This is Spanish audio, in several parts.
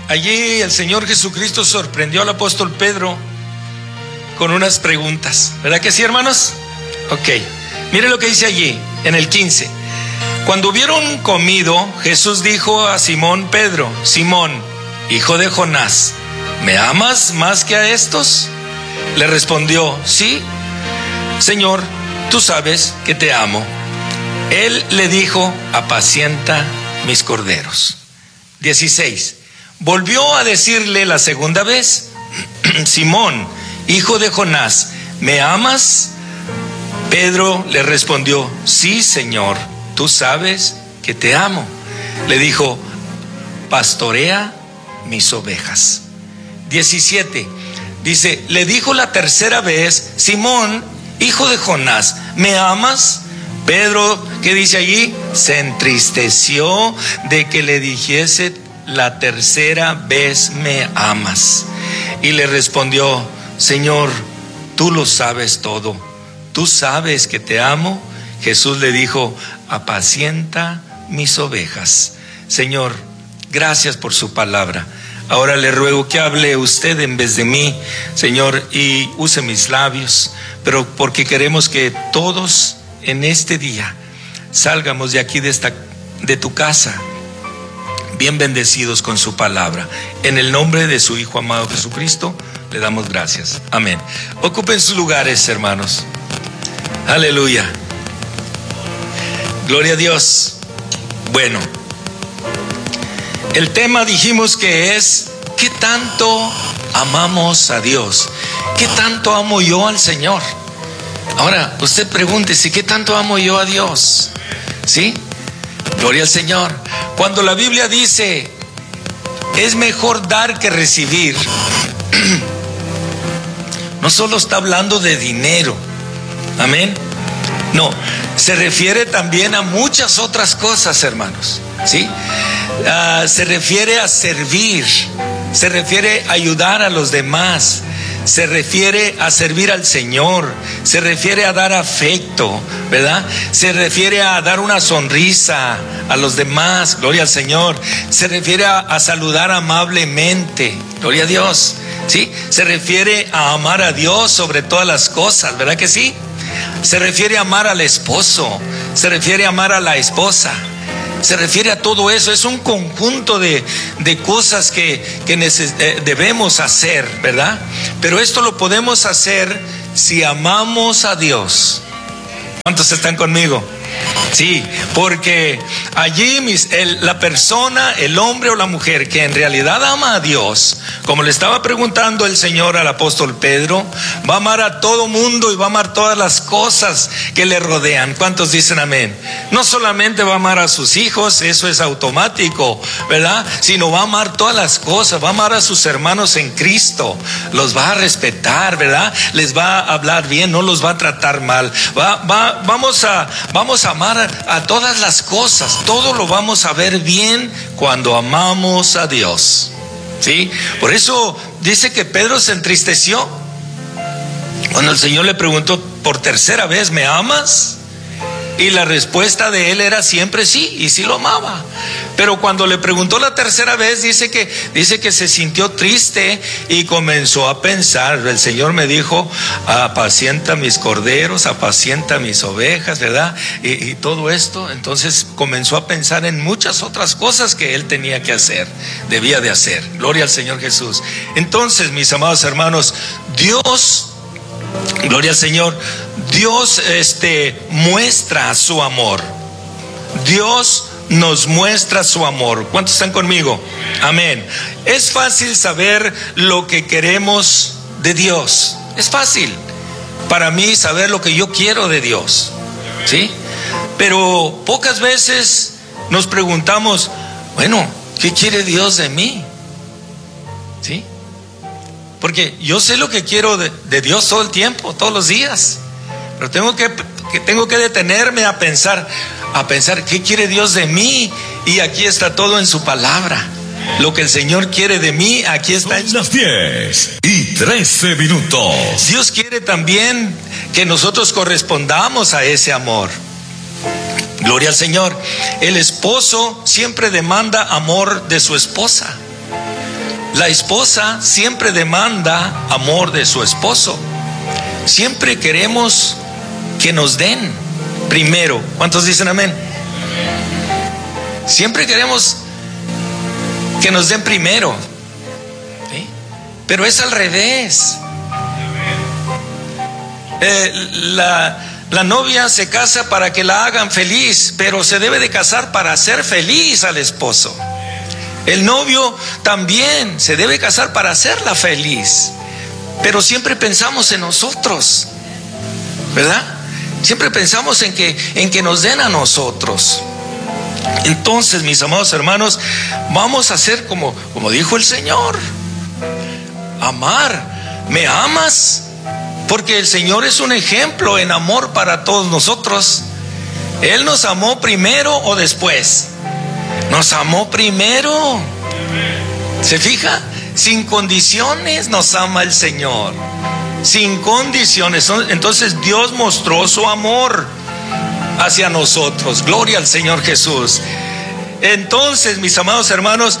Allí el Señor Jesucristo sorprendió al apóstol Pedro con unas preguntas, ¿verdad que sí, hermanos? Ok, mire lo que dice allí en el 15. Cuando hubieron comido, Jesús dijo a Simón Pedro: Simón, hijo de Jonás, ¿me amas más que a estos? Le respondió: sí, Señor, tú sabes que te amo. Él le dijo: apacienta mis corderos. 16. Volvió a decirle la segunda vez: Simón, hijo de Jonás, ¿me amas? Pedro le respondió: sí, Señor, tú sabes que te amo. Le dijo: pastorea mis ovejas. 17. Dice, le dijo la tercera vez: Simón, hijo de Jonás, ¿me amas? Pedro, ¿qué dice allí? Se entristeció de que le dijese la tercera vez: ¿me amas? Y le respondió: Señor, tú lo sabes todo, tú sabes que te amo. Jesús le dijo: apacienta mis ovejas. Señor, gracias por su palabra. Ahora le ruego que hable usted en vez de mí, Señor, y use mis labios, pero porque queremos que todos en este día salgamos de aquí, de tu casa, bien bendecidos con su palabra. En el nombre de su Hijo amado Jesucristo, le damos gracias. Amén. Ocupen sus lugares, hermanos. Aleluya. Gloria a Dios. Bueno, el tema dijimos que es: ¿qué tanto amamos a Dios? ¿Qué tanto amo yo al Señor? Ahora, usted pregúntese: ¿qué tanto amo yo a Dios? ¿Sí? Gloria al Señor. Cuando la Biblia dice: es mejor dar que recibir, no solo está hablando de dinero. Amén. No, se refiere también a muchas otras cosas, hermanos. ¿Sí? Se refiere a servir, se refiere a ayudar a los demás, se refiere a servir al Señor, se refiere a dar afecto, ¿verdad? Se refiere a dar una sonrisa a los demás, gloria al Señor. Se refiere a saludar amablemente, gloria a Dios, ¿sí? Se refiere a amar a Dios sobre todas las cosas, ¿verdad que sí? Se refiere a amar al esposo, se refiere a amar a la esposa, se refiere a todo eso. Es un conjunto de cosas que debemos hacer, ¿verdad? Pero esto lo podemos hacer si amamos a Dios. ¿Cuántos están conmigo? Sí, porque allí la persona, el hombre o la mujer que en realidad ama a Dios, como le estaba preguntando el Señor al apóstol Pedro, va a amar a todo mundo y va a amar todas las cosas que le rodean. ¿Cuántos dicen amén? No solamente va a amar a sus hijos, eso es automático, ¿verdad? Sino va a amar todas las cosas, va a amar a sus hermanos en Cristo, los va a respetar, ¿verdad? Les va a hablar bien, no los va a tratar mal. Vamos a amar a todas las cosas. Todo lo vamos a ver bien cuando amamos a Dios, ¿sí? Por eso dice que Pedro se entristeció cuando el Señor le preguntó por tercera vez: ¿me amas? Y la respuesta de él era siempre sí, y sí lo amaba. Pero cuando le preguntó la tercera vez, dice que se sintió triste y comenzó a pensar. El Señor me dijo: apacienta mis corderos, apacienta mis ovejas, ¿verdad? Y todo esto. Entonces comenzó a pensar en muchas otras cosas que él tenía que hacer, debía de hacer. Gloria al Señor Jesús. Entonces, mis amados hermanos, Dios, gloria al Señor, Dios muestra su amor. Dios nos muestra su amor. ¿Cuántos están conmigo? Amén. Es fácil saber lo que queremos de Dios. Es fácil para mí saber lo que yo quiero de Dios, ¿sí? Pero pocas veces nos preguntamos: bueno, ¿qué quiere Dios de mí? ¿Sí? Porque yo sé lo que quiero de Dios todo el tiempo, todos los días. Pero tengo que detenerme a pensar ¿qué quiere Dios de mí? Y aquí está todo en su palabra. Lo que el Señor quiere de mí, aquí está. Son las 10:13. Dios quiere también que nosotros correspondamos a ese amor. Gloria al Señor. El esposo siempre demanda amor de su esposa. La esposa siempre demanda amor de su esposo. Siempre queremos que nos den primero. ¿Cuántos dicen amén? Siempre queremos que nos den primero, ¿sí? Pero es al revés. La novia se casa para que la hagan feliz, pero se debe de casar para hacer feliz al esposo. El novio también se debe casar para hacerla feliz, pero siempre pensamos en nosotros, ¿verdad? Siempre pensamos en que nos den a nosotros. Entonces, mis amados hermanos, vamos a hacer como dijo el Señor: amar. ¿Me amas? Porque el Señor es un ejemplo en amor para todos nosotros. Él nos amó primero o después. Nos amó primero. ¿Se fija? Sin condiciones nos ama el Señor. Sin condiciones. Entonces Dios mostró su amor hacia nosotros. Gloria al Señor Jesús. Entonces, mis amados hermanos,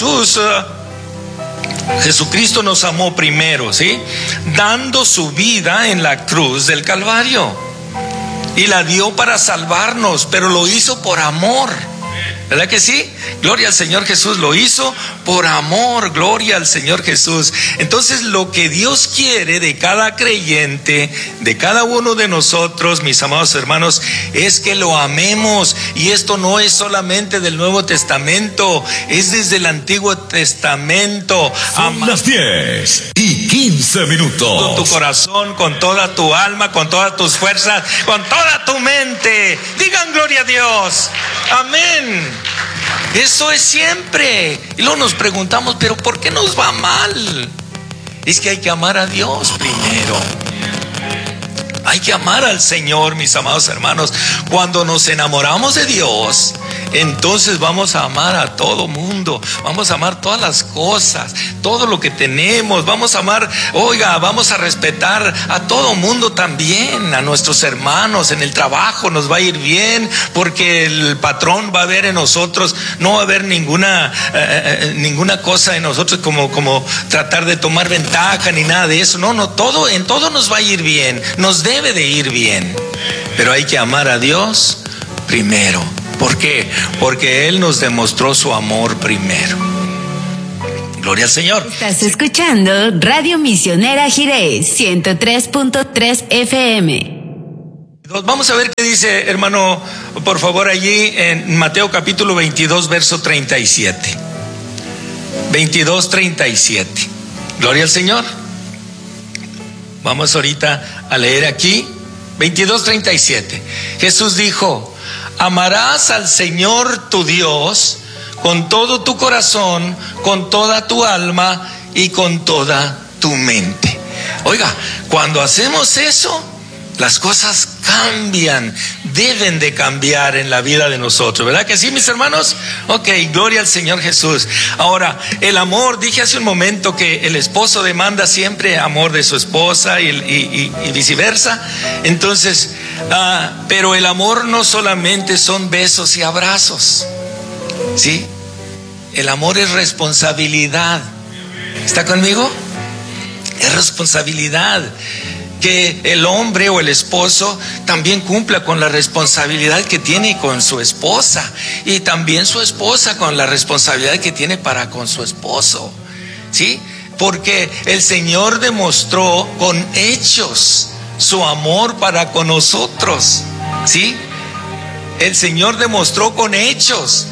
Jesucristo nos amó primero, ¿sí? Dando su vida en la cruz del Calvario. Y la dio para salvarnos, pero lo hizo por amor. ¿Verdad que sí? Gloria al Señor Jesús, lo hizo por amor, gloria al Señor Jesús. Entonces, lo que Dios quiere de cada creyente, de cada uno de nosotros, mis amados hermanos, es que lo amemos. Y esto no es solamente del Nuevo Testamento, es desde el Antiguo Testamento. Son las 10:15. Con tu corazón, con toda tu alma, con todas tus fuerzas, con toda tu mente. Digan gloria a Dios. Amén. Eso es siempre. Y luego nos preguntamos, ¿pero por qué nos va mal? Es que hay que amar a Dios primero. Hay que amar al Señor, mis amados hermanos. Cuando nos enamoramos de Dios, entonces vamos a amar a todo mundo. Vamos a amar todas las cosas, todo lo que tenemos. Vamos a amar, vamos a respetar a todo mundo también, a nuestros hermanos. En el trabajo nos va a ir bien, porque el patrón va a ver en nosotros, no va a haber ninguna cosa en nosotros como tratar de tomar ventaja ni nada de eso. No, en todo nos va a ir bien. Nos debe de ir bien, pero hay que amar a Dios primero. ¿Por qué? Porque Él nos demostró su amor primero. Gloria al Señor. Estás escuchando Radio Misionera Jireh 103.3 FM. Vamos a ver qué dice, hermano, por favor, allí en Mateo capítulo 22, verso 37. 22:37. Gloria al Señor. Vamos ahorita a leer aquí 22:37. Jesús dijo: amarás al Señor tu Dios con todo tu corazón, con toda tu alma y con toda tu mente. Oiga, cuando hacemos eso, las cosas cambian, deben de cambiar en la vida de nosotros, ¿verdad que sí, mis hermanos? Ok, gloria al Señor Jesús. Ahora, el amor, dije hace un momento que el esposo demanda siempre amor de su esposa y viceversa. Entonces, pero el amor no solamente son besos y abrazos, ¿sí? El amor es responsabilidad. ¿Está conmigo? Es responsabilidad. Que el hombre o el esposo también cumpla con la responsabilidad que tiene con su esposa, y también su esposa con la responsabilidad que tiene para con su esposo, ¿sí? Porque el Señor demostró con hechos su amor para con nosotros, ¿sí? El Señor demostró con hechos.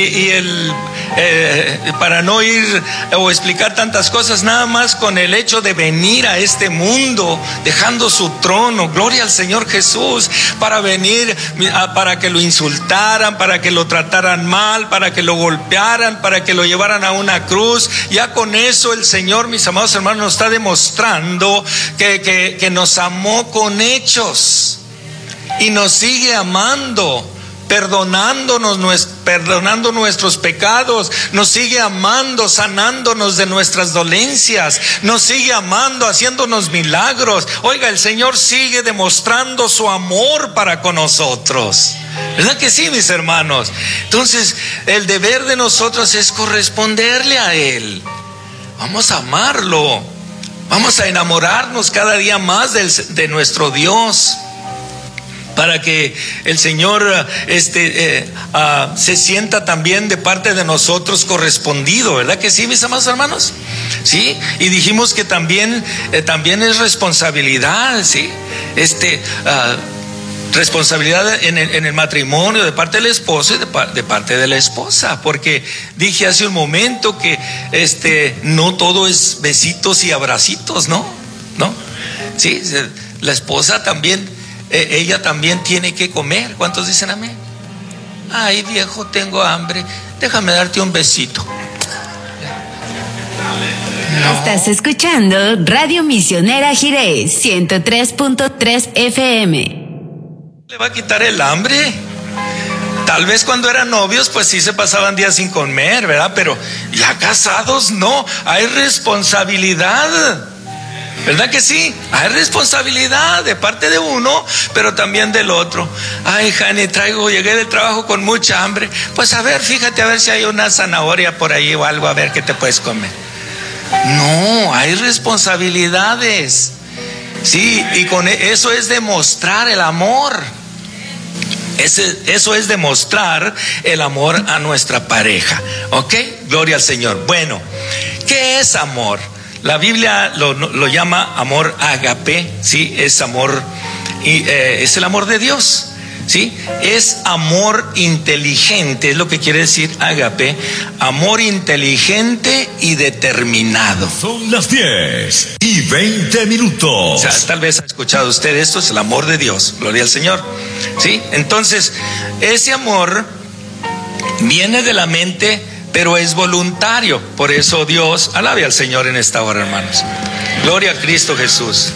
Para no ir o explicar tantas cosas, nada más con el hecho de venir a este mundo, dejando su trono, gloria al Señor Jesús, para venir, para que lo insultaran, para que lo trataran mal, para que lo golpearan, para que lo llevaran a una cruz. Ya con eso el Señor, mis amados hermanos, nos está demostrando que nos amó con hechos y nos sigue amando, perdonando nuestros pecados, nos sigue amando, sanándonos de nuestras dolencias, nos sigue amando, haciéndonos milagros. Oiga, el Señor sigue demostrando su amor para con nosotros, ¿verdad que sí, mis hermanos? Entonces, el deber de nosotros es corresponderle a Él. vamos a amarlo, vamos a enamorarnos cada día más de nuestro Dios, para que el Señor se sienta también de parte de nosotros correspondido, ¿verdad que sí, mis amados hermanos? Sí, y dijimos que también es responsabilidad, ¿sí? Responsabilidad en el matrimonio de parte del esposo y de parte de la esposa, porque dije hace un momento que no todo es besitos y abracitos, ¿no? Sí, la esposa también, ella también tiene que comer. ¿Cuántos dicen amén? Ay, viejo, tengo hambre, déjame darte un besito. No. Estás escuchando Radio Misionera Jirés 103.3 FM. ¿Le va a quitar el hambre? Tal vez cuando eran novios, pues sí se pasaban días sin comer, ¿verdad? Pero ya casados, no. Hay responsabilidad, ¿verdad que sí? Hay responsabilidad de parte de uno, pero también del otro. Ay, Jani, llegué del trabajo con mucha hambre. Pues a ver, fíjate a ver si hay una zanahoria por ahí o algo, a ver qué te puedes comer. No, hay responsabilidades. Sí, y con eso es demostrar el amor. Eso es demostrar el amor a nuestra pareja. ¿Ok? Gloria al Señor. Bueno, ¿qué es amor? La Biblia lo llama amor ágape, ¿sí? Es amor, es el amor de Dios, ¿sí? Es amor inteligente, es lo que quiere decir ágape, amor inteligente y determinado. Son las 10:20. O sea, tal vez ha escuchado usted esto, es el amor de Dios, gloria al Señor, ¿sí? Entonces, ese amor viene de la mente, pero es voluntario. Por eso Dios, alabe al Señor en esta hora, hermanos. Gloria a Cristo Jesús.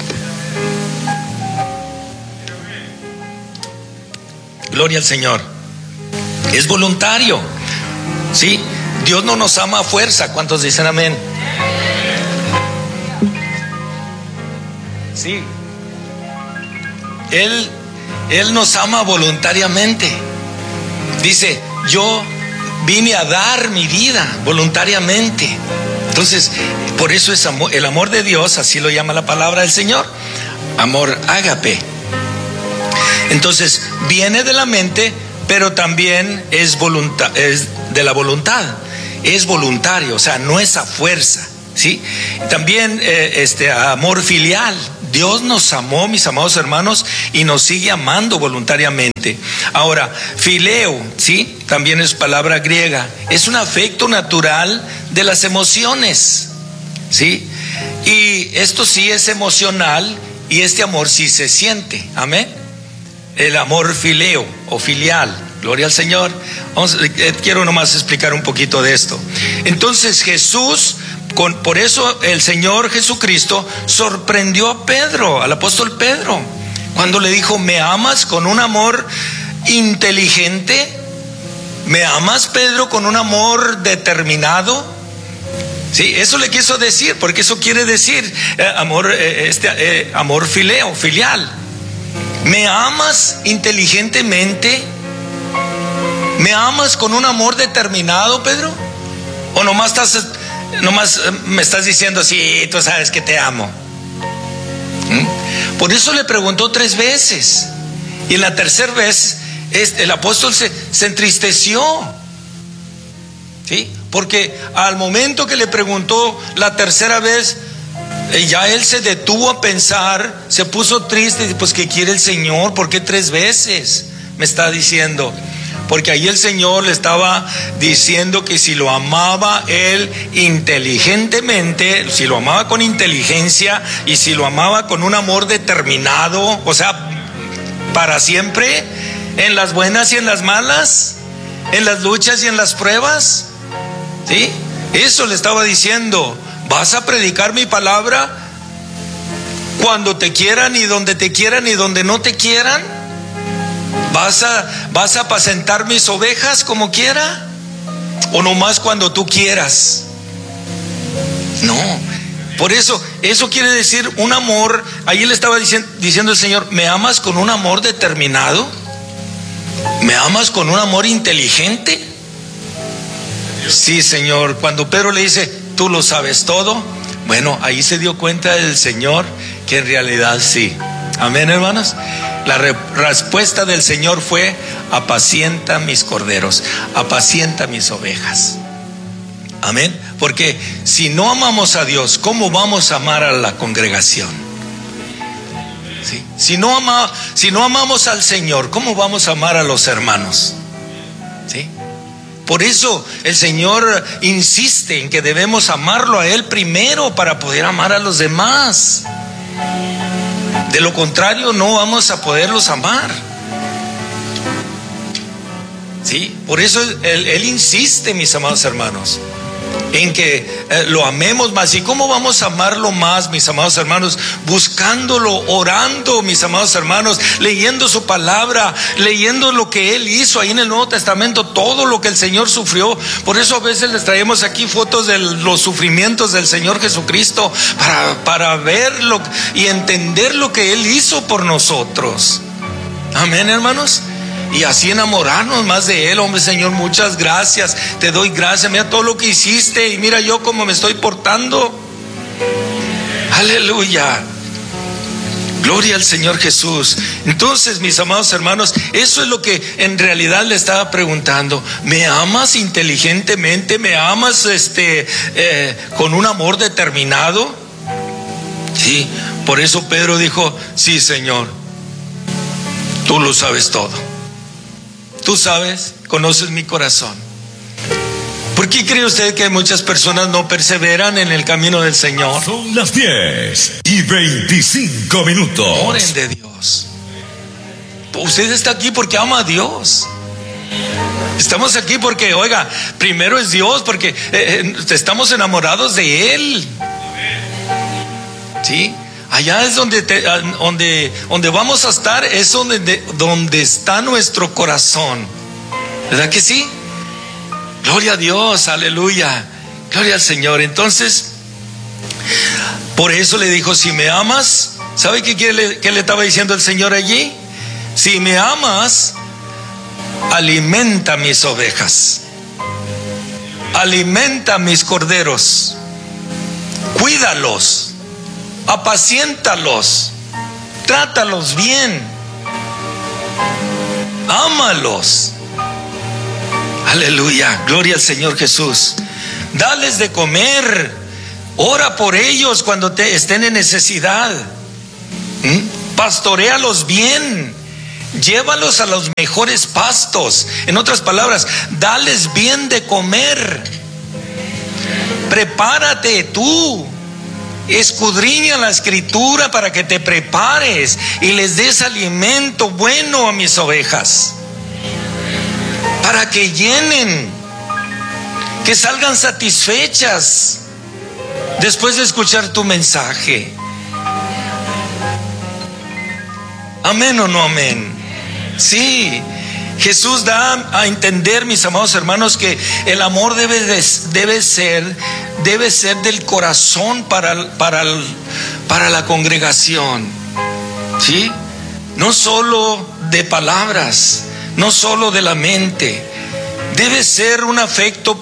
Gloria al Señor. Es voluntario, ¿sí? Dios no nos ama a fuerza. ¿Cuántos dicen amén? Sí. Él nos ama voluntariamente. Dice, yo vine a dar mi vida voluntariamente. Entonces, por eso es amor, el amor de Dios, así lo llama la palabra del Señor, amor ágape. Entonces, viene de la mente, pero también es de la voluntad. Es voluntario, o sea, no es a fuerza, ¿sí? También amor filial. Dios nos amó, mis amados hermanos, y nos sigue amando voluntariamente. Ahora, fileo, ¿sí? También es palabra griega. Es un afecto natural de las emociones, ¿sí? Y esto sí es emocional, y este amor sí se siente. Amén. El amor fileo o filial. Gloria al Señor. Quiero nomás explicar un poquito de esto. Entonces Jesús, por eso el Señor Jesucristo sorprendió a Pedro, al apóstol Pedro, cuando le dijo, ¿me amas con un amor inteligente? ¿Me amas, Pedro, con un amor determinado? Sí, eso le quiso decir, porque eso quiere decir amor fileo, filial. ¿Me amas inteligentemente? ¿Me amas con un amor determinado, Pedro? ¿O nomás me estás diciendo, sí, tú sabes que te amo? Por eso le preguntó 3 veces. Y en la tercera vez el apóstol se entristeció, ¿sí? Porque al momento que le preguntó la tercera vez, ya él se detuvo a pensar, se puso triste. Pues ¿qué quiere el Señor? ¿Por qué 3 veces me está diciendo? Porque ahí el Señor le estaba diciendo que si lo amaba él inteligentemente, si lo amaba con inteligencia y si lo amaba con un amor determinado, o sea, para siempre, en las buenas y en las malas, en las luchas y en las pruebas, ¿sí? Eso le estaba diciendo. ¿Vas a predicar mi palabra cuando te quieran y donde te quieran y donde no te quieran? ¿Vas a apacentar mis ovejas como quiera? ¿O nomás cuando tú quieras? No. Por eso quiere decir un amor. Ahí le estaba diciendo el Señor, ¿me amas con un amor determinado? ¿Me amas con un amor inteligente? Sí, Señor. Cuando Pedro le dice, tú lo sabes todo. Bueno, ahí se dio cuenta el Señor que en realidad sí. Amén, hermanos. La respuesta del Señor fue: apacienta mis corderos, apacienta mis ovejas. Amén. Porque si no amamos a Dios, ¿cómo vamos a amar a la congregación? ¿Sí? Si no amamos al Señor, ¿cómo vamos a amar a los hermanos? ¿Sí? Por eso el Señor insiste en que debemos amarlo a Él primero para poder amar a los demás. De lo contrario, no vamos a poderlos amar. ¿Sí? Por eso Él insiste, mis amados hermanos, en que lo amemos más. ¿Y cómo vamos a amarlo más, mis amados hermanos? Buscándolo, orando, mis amados hermanos, leyendo su palabra, leyendo lo que Él hizo ahí en el Nuevo Testamento, todo lo que el Señor sufrió. Por eso a veces les traemos aquí fotos de los sufrimientos del Señor Jesucristo, para verlo y entender lo que Él hizo por nosotros. Amén, hermanos. Y así enamorarnos más de Él. Hombre, Señor, muchas gracias, te doy gracias, mira todo lo que hiciste y mira yo cómo me estoy portando. Aleluya, gloria al Señor Jesús. Entonces, mis amados hermanos, eso es lo que en realidad le estaba preguntando. ¿Me amas inteligentemente? ¿Me amas con un amor determinado? Sí, por eso Pedro dijo: sí, Señor, tú lo sabes todo. Tú sabes, conoces mi corazón. ¿Por qué cree usted que muchas personas no perseveran en el camino del Señor? Son las 10:25. Oren de Dios. Usted está aquí porque ama a Dios. Estamos aquí porque, oiga, primero es Dios, porque estamos enamorados de Él. ¿Sí? Allá es donde vamos a estar, es donde está nuestro corazón. ¿Verdad que sí? Gloria a Dios, aleluya, gloria al Señor. Entonces, por eso le dijo: si me amas, ¿sabe qué le estaba diciendo el Señor allí? Si me amas, alimenta mis ovejas, alimenta mis corderos, cuídalos, apaciéntalos, trátalos bien, ámalos. Aleluya, gloria al Señor Jesús. Dales de comer, ora por ellos cuando estén en necesidad. Pastoréalos bien, llévalos a los mejores pastos. En otras palabras, dales bien de comer. Prepárate tú. Escudriña la Escritura para que te prepares y les des alimento bueno a mis ovejas, para que llenen, que salgan satisfechas después de escuchar tu mensaje. ¿Amén o no amén? Sí. Jesús da a entender, mis amados hermanos, que el amor debe ser del corazón para la congregación. ¿Sí? No solo de palabras, no solo de la mente. Debe ser un afecto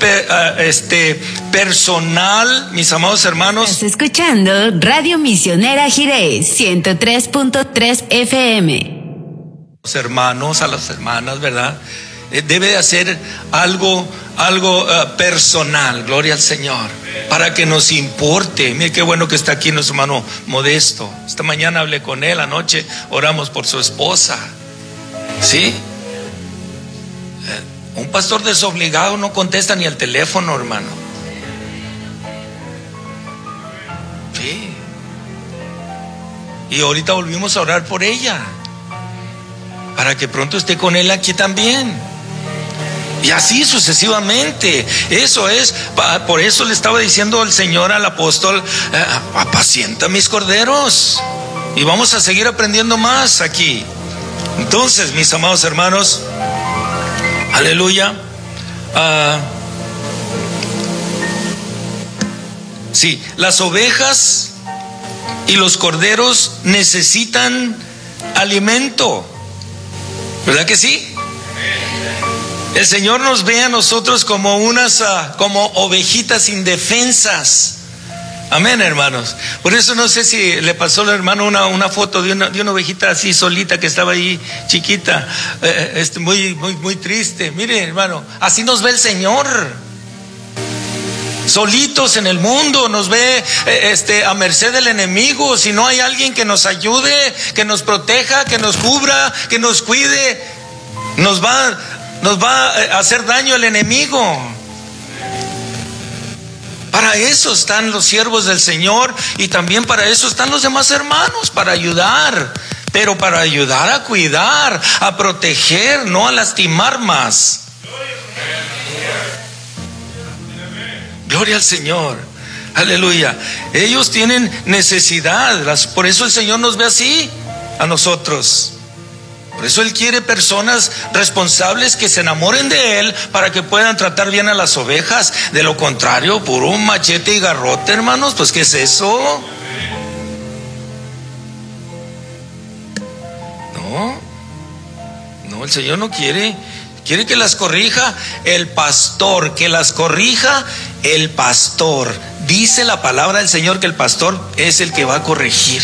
personal, mis amados hermanos. Estás escuchando Radio Misionera Jirés 103.3 FM. Los hermanos, a las hermanas, ¿verdad? Debe de hacer algo personal, gloria al Señor, para que nos importe. Mire qué bueno que está aquí nuestro hermano Modesto. Esta mañana hablé con él, anoche oramos por su esposa. ¿Sí? Un pastor desobligado no contesta ni el teléfono, hermano. Sí. Y ahorita volvimos a orar por ella, para que pronto esté con él aquí también. Y así sucesivamente. Eso es, por eso le estaba diciendo el Señor al apóstol: apacienta mis corderos. Y vamos a seguir aprendiendo más aquí. Entonces, mis amados hermanos, aleluya. Sí, las ovejas y los corderos necesitan alimento. ¿Verdad que sí? El Señor nos ve a nosotros como como ovejitas indefensas. Amén, hermanos. Por eso no sé si le pasó al hermano una foto de una ovejita así solita que estaba ahí chiquita, muy triste. Mire, hermano, así nos ve el Señor. Solitos en el mundo, nos ve a merced del enemigo. Si no hay alguien que nos ayude, que nos proteja, que nos cubra, que nos cuide, nos va a hacer daño el enemigo. Para eso están los siervos del Señor, y también para eso están los demás hermanos, para ayudar, pero para ayudar a cuidar, a proteger, no a lastimar más. Gloria al Señor, aleluya. Ellos tienen necesidad, por eso el Señor nos ve así a nosotros. Por eso Él quiere personas responsables que se enamoren de Él para que puedan tratar bien a las ovejas. De lo contrario, puro machete y garrote, hermanos, pues ¿qué es eso? No, el Señor no quiere que las corrija el pastor, que las corrija el pastor. Dice la palabra del Señor que el pastor es el que va a corregir,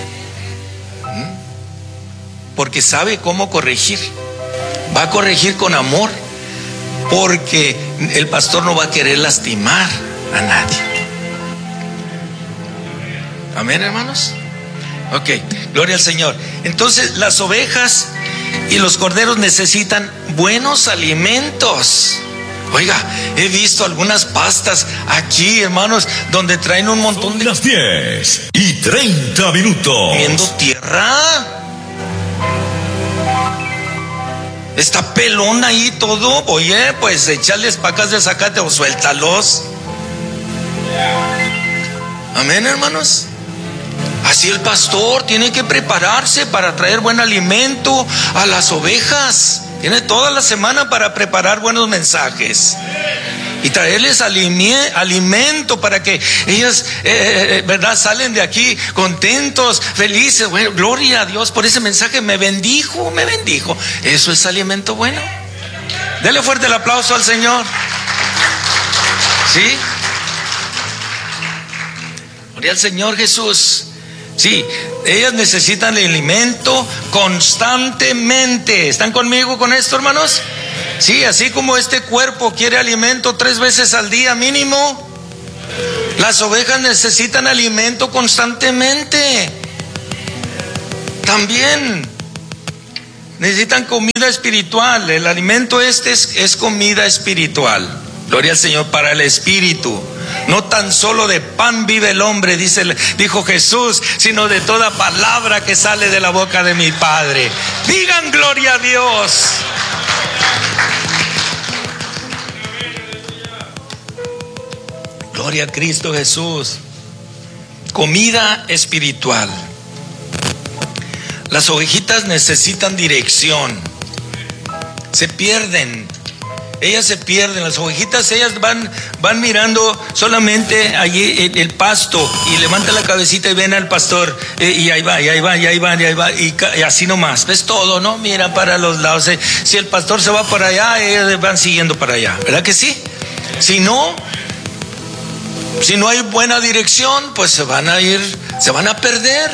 porque sabe cómo corregir. Va a corregir con amor, porque el pastor no va a querer lastimar a nadie. Amén, hermanos. Ok, gloria al Señor. Entonces las ovejas y los corderos necesitan buenos alimentos. Oiga, he visto algunas pastas aquí, hermanos, donde traen un montón de... Son las 10:30. Comiendo tierra. Está pelón ahí todo. Oye, pues echarles pacas de zacate o suéltalos. Amén, hermanos. Así el pastor tiene que prepararse para traer buen alimento a las ovejas. Tiene toda la semana para preparar buenos mensajes y traerles alimento para que ellas, ¿verdad?, salen de aquí contentos, felices. Bueno, gloria a Dios por ese mensaje. Me bendijo. Eso es alimento bueno. Dele fuerte el aplauso al Señor. ¿Sí? Gloria al Señor Jesús. Sí, ellas necesitan el alimento constantemente. ¿Están conmigo con esto, hermanos? Sí, así como este cuerpo quiere alimento 3 veces al día mínimo, las ovejas necesitan alimento constantemente. También necesitan comida espiritual. El alimento es comida espiritual. Gloria al Señor, para el espíritu. No tan solo de pan vive el hombre, dijo Jesús, sino de toda palabra que sale de la boca de mi Padre. Digan gloria a Dios. Gloria a Cristo Jesús. Comida espiritual. Las ovejitas necesitan dirección. Se pierden. Ellas se pierden, las ovejitas, ellas van mirando solamente allí el pasto y levantan la cabecita y ven al pastor, y ahí va, y así nomás. ¿Ves todo, no? Mira para los lados. Si el pastor se va para allá, ellas van siguiendo para allá, ¿verdad que sí? Si no hay buena dirección, pues se van a perder.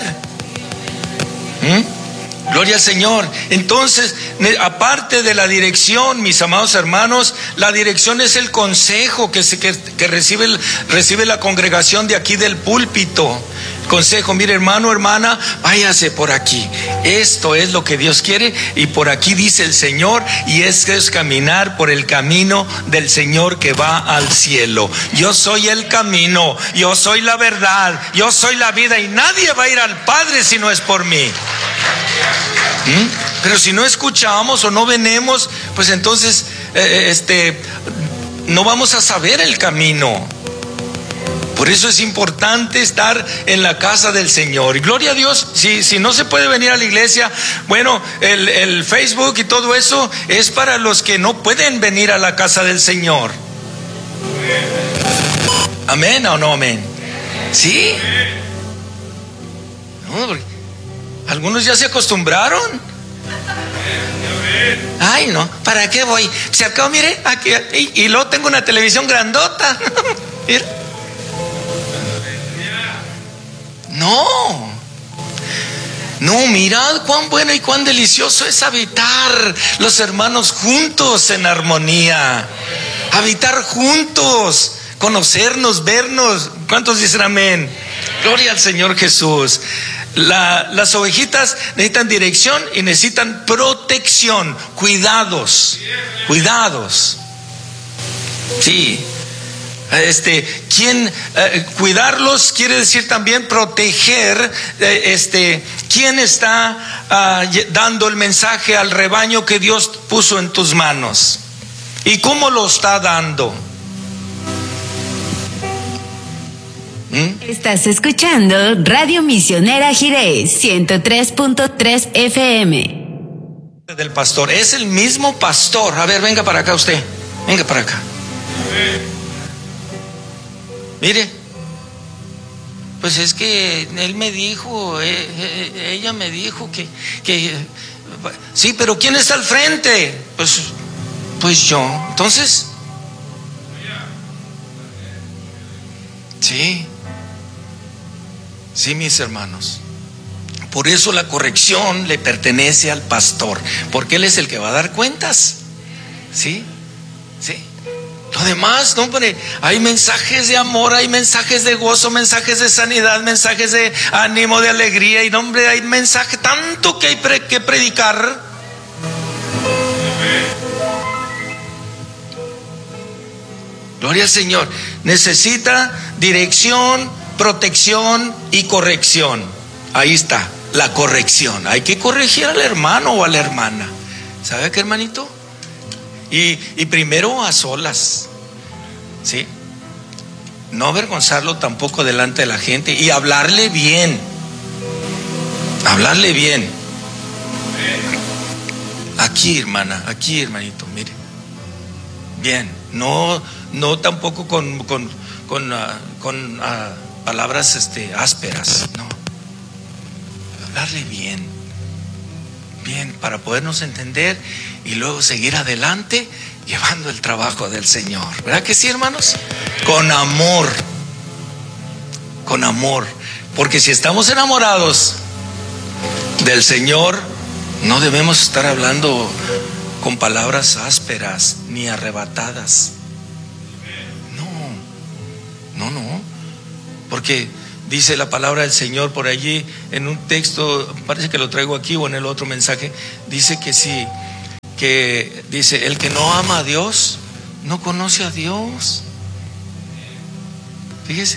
Gloria al Señor. Entonces, aparte de la dirección, mis amados hermanos, la dirección es el consejo que recibe la congregación de aquí del púlpito. Consejo, mire, hermano, hermana, váyase por aquí. Esto es lo que Dios quiere y por aquí dice el Señor, y es caminar por el camino del Señor que va al cielo. Yo soy el camino, yo soy la verdad, yo soy la vida, y nadie va a ir al Padre si no es por mí. Pero si no escuchamos o no venemos, pues entonces no vamos a saber el camino. Por eso es importante estar en la casa del Señor. Y gloria a Dios, si no se puede venir a la iglesia, bueno, el Facebook y todo eso es para los que no pueden venir a la casa del Señor. ¿Amén o no amén? ¿Sí? No, algunos ya se acostumbraron. Ay, no, ¿para qué voy? Se acabó, mire, aquí, y luego tengo una televisión grandota. Mira. No, mirad cuán bueno y cuán delicioso es habitar los hermanos juntos en armonía. Habitar juntos, conocernos, vernos. ¿Cuántos dicen amén? Gloria al Señor Jesús. Las ovejitas necesitan dirección y necesitan protección, cuidados. Sí. Cuidarlos quiere decir también proteger. ¿Quién está dando el mensaje al rebaño que Dios puso en tus manos? ¿Y cómo lo está dando? Estás escuchando Radio Misionera Jirés 103.3 FM. Del pastor, es el mismo pastor. A ver, venga para acá usted. Venga para acá. Mire, pues es que él me dijo, ella me dijo que sí, pero ¿quién está al frente? Pues yo. Entonces, sí, mis hermanos. Por eso la corrección le pertenece al pastor, porque él es el que va a dar cuentas. Sí. Lo demás, no, hombre, hay mensajes de amor, hay mensajes de gozo, mensajes de sanidad, mensajes de ánimo, de alegría, y no, hombre, hay mensaje tanto que hay que predicar. Gloria al Señor. Necesita dirección, protección y corrección. Ahí está, la corrección. Hay que corregir al hermano o a la hermana. ¿Sabe qué, hermanito? Y primero a solas, ¿sí? No avergonzarlo tampoco delante de la gente y hablarle bien. Aquí, hermana, aquí, hermanito, mire. Bien, no tampoco con palabras ásperas, no. Hablarle bien, para podernos entender y luego seguir adelante llevando el trabajo del Señor. ¿Verdad que sí, hermanos? Con amor, porque si estamos enamorados del Señor, no debemos estar hablando con palabras ásperas ni arrebatadas. No, porque dice la palabra del Señor por allí en un texto, parece que lo traigo aquí o en el otro mensaje, dice que sí, que dice, el que no ama a Dios no conoce a Dios. Fíjese.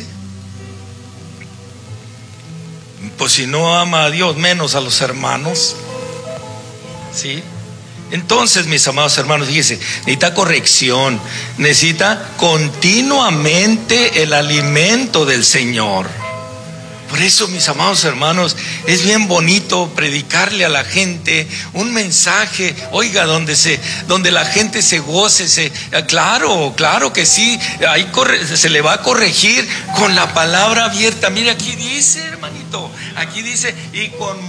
Pues si no ama a Dios, menos a los hermanos. ¿Sí? Entonces, mis amados hermanos, fíjese, necesita corrección, necesita continuamente el alimento del Señor. Por eso, mis amados hermanos, es bien bonito predicarle a la gente un mensaje, oiga, donde la gente se goce, claro que sí, ahí se le va a corregir con la palabra abierta. Mire, aquí dice, hermanito, aquí dice, y con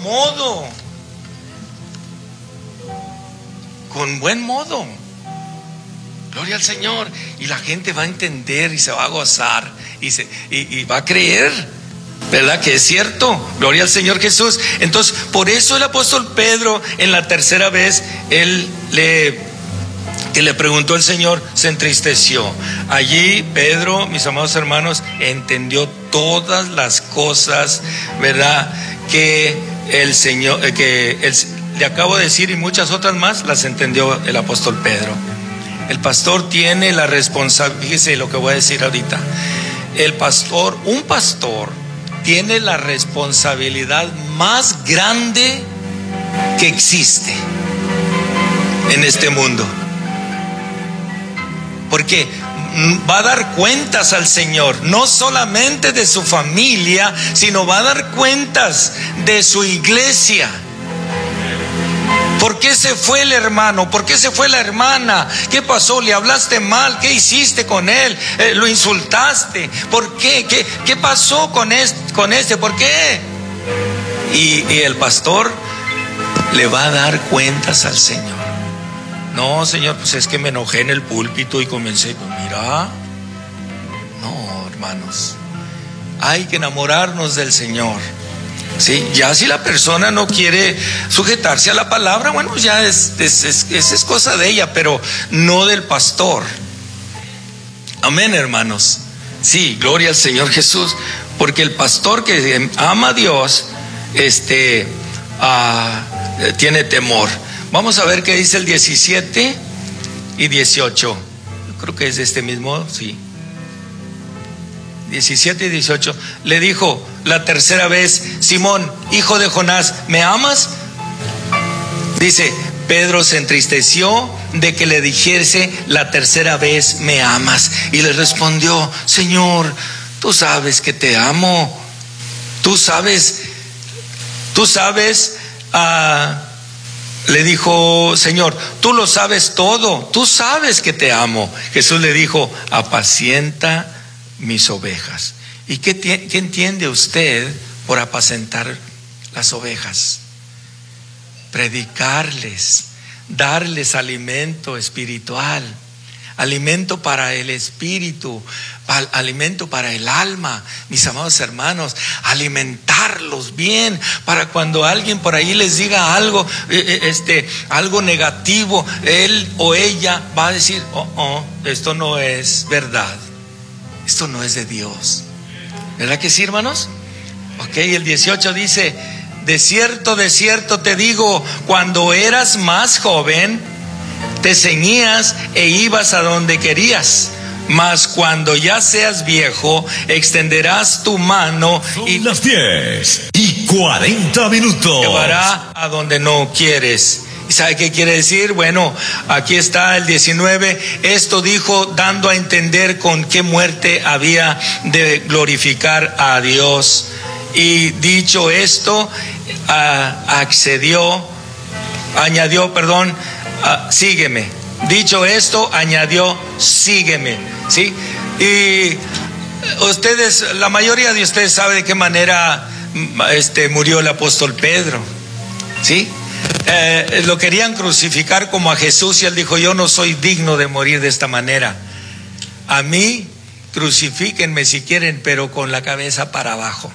buen modo. Gloria al Señor. Y la gente va a entender y se va a gozar y va a creer. ¿Verdad que es cierto? Gloria al Señor Jesús. Entonces, por eso el apóstol Pedro, en la tercera vez, que le preguntó al Señor, se entristeció. Allí Pedro, mis amados hermanos, entendió todas las cosas, ¿verdad?, que el Señor, le acabo de decir, y muchas otras más las entendió el apóstol Pedro. El pastor tiene la responsabilidad, fíjese lo que voy a decir ahorita. Un pastor tiene la responsabilidad más grande que existe en este mundo, porque va a dar cuentas al Señor, no solamente de su familia, sino va a dar cuentas de su iglesia. ¿Por qué se fue el hermano? ¿Por qué se fue la hermana? ¿Qué pasó? ¿Le hablaste mal? ¿Qué hiciste con él? ¿Lo insultaste? ¿Por qué? ¿Qué pasó con este? ¿Por qué? Y el pastor le va a dar cuentas al Señor. No, Señor, pues es que me enojé en el púlpito y comencé, pues mira. No, hermanos, hay que enamorarnos del Señor. Sí, ya si la persona no quiere sujetarse a la palabra, bueno, ya esa es cosa de ella, pero no del pastor. Amén, hermanos. Sí, gloria al Señor Jesús, porque el pastor que ama a Dios, tiene temor. Vamos a ver qué dice el 17 y 18. Yo creo que es este mismo, sí. 17 y 18. Le dijo la tercera vez: Simón, hijo de Jonás, ¿me amas? Dice, Pedro se entristeció de que le dijese la tercera vez: ¿me amas? Y le respondió: Señor, tú sabes que te amo. Tú sabes. Le dijo: Señor, tú lo sabes todo. Tú sabes que te amo. Jesús le dijo: apacienta mis ovejas. ¿Y qué entiende usted por apacentar las ovejas? Predicarles, darles alimento espiritual, alimento para el espíritu, alimento para el alma, mis amados hermanos, alimentarlos bien, para cuando alguien por ahí les diga algo, algo negativo, él o ella va a decir: esto no es verdad, esto no es de Dios. ¿Verdad que sí, hermanos? Ok, el 18 dice: de cierto te digo, cuando eras más joven, te ceñías e ibas a donde querías. Mas cuando ya seas viejo, extenderás tu mano y las 10:40 te llevará a donde no quieres. ¿Y sabe qué quiere decir? Bueno, aquí está el 19. Esto dijo dando a entender con qué muerte había de glorificar a Dios. Y dicho esto, sígueme. Dicho esto, añadió: sígueme. ¿Sí? Y ustedes, la mayoría de ustedes sabe de qué manera murió el apóstol Pedro. ¿Sí? Lo querían crucificar como a Jesús y él dijo: yo no soy digno de morir de esta manera. A mí crucifíquenme si quieren, pero con la cabeza para abajo.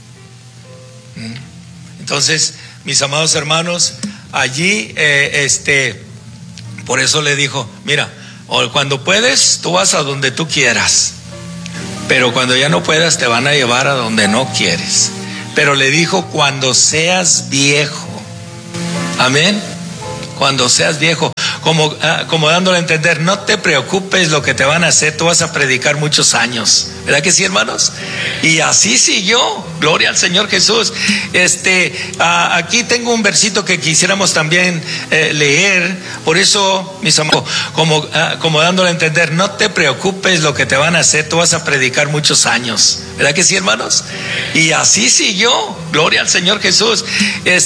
Entonces, mis amados hermanos, allí por eso le dijo: mira, cuando puedes, tú vas a donde tú quieras, pero cuando ya no puedas, te van a llevar a donde no quieres. Pero le dijo: cuando seas viejo. Amén. Cuando seas viejo, como dándole a entender: no te preocupes lo que te van a hacer, tú vas a predicar muchos años. ¿Verdad que sí, hermanos? Y así siguió. Gloria al Señor Jesús. Aquí tengo un versito que quisiéramos también leer. Por eso, mis amigos, como dándole a entender: no te preocupes lo que te van a hacer, tú vas a predicar muchos años. ¿Verdad que sí, hermanos? Y así siguió. Gloria al Señor Jesús.